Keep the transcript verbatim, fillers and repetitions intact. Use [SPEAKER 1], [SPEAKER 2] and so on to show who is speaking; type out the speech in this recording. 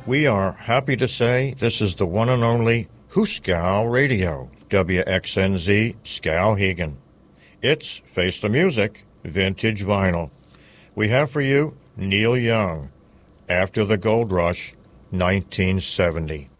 [SPEAKER 1] We are happy to say this is the one and only Hooskow Radio, W X N Z Skowhegan. It's Face the Music, Vintage Vinyl. We have for you Neil Young, After the Gold Rush, nineteen seventy.